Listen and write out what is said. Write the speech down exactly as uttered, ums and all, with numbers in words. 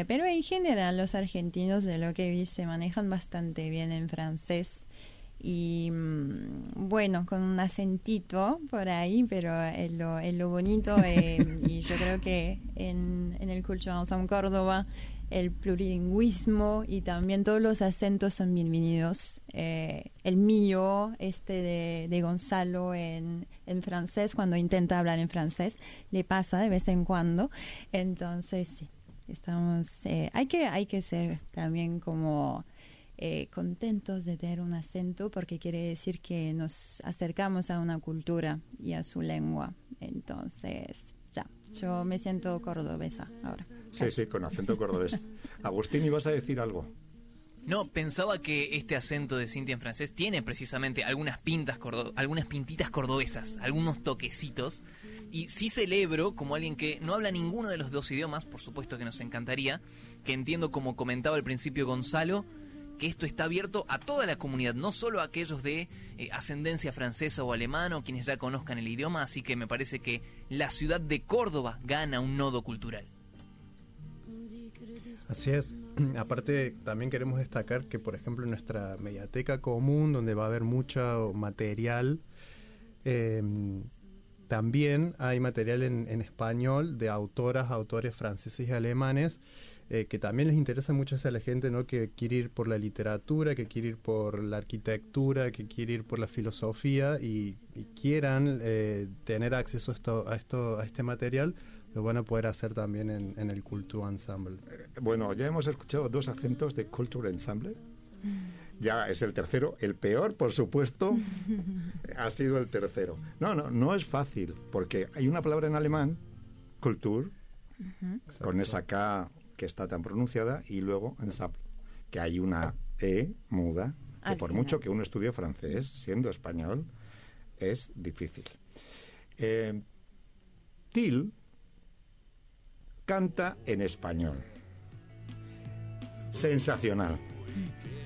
pero en general los argentinos, de lo que vi, se manejan bastante bien en francés. Y bueno, con un acentito por ahí, pero es lo, es lo bonito. Eh, y yo creo que en, en el Cultural Ensemble Córdoba el plurilingüismo y también todos los acentos son bienvenidos. Eh, el mío, este de, de Gonzalo en, en francés, cuando intenta hablar en francés, le pasa de vez en cuando. Entonces, sí, estamos... Eh, hay que, hay que ser también como... Eh, contentos de tener un acento, porque quiere decir que nos acercamos a una cultura y a su lengua. Entonces, ya, yo me siento cordobesa ahora. Sí, Casi. sí, con acento cordobés. Agustín, ¿ibas a decir algo? No, pensaba que este acento de Cintia en francés tiene precisamente algunas pintas cordo- algunas pintitas cordobesas, algunos toquecitos, y sí celebro, como alguien que no habla ninguno de los dos idiomas, por supuesto que nos encantaría, que entiendo, como comentaba al principio Gonzalo, que esto está abierto a toda la comunidad, no solo a aquellos de eh, ascendencia francesa o alemana o quienes ya conozcan el idioma, así que me parece que la ciudad de Córdoba gana un nodo cultural. Así es. Aparte, también queremos destacar que, por ejemplo, en nuestra mediateca común, donde va a haber mucho material, eh, también hay material en, en español de autoras, autores franceses y alemanes, eh, que también les interesa mucho a la gente, ¿no?, que quiere ir por la literatura, que quiere ir por la arquitectura, que quiere ir por la filosofía y, y quieran eh, tener acceso a esto, a esto, a este material. Lo van a poder hacer también en, en el Culture Ensemble. Bueno, ya hemos escuchado dos acentos de Culture Ensemble. Ya es el tercero. El peor, por supuesto, ha sido el tercero. No, no, no es fácil, porque hay una palabra en alemán, Kultur, uh-huh, con esa K que está tan pronunciada, y luego Ensemble, que hay una E muda, que por mucho que uno estudie francés, siendo español, es difícil. Eh, Till canta en español. Sensacional.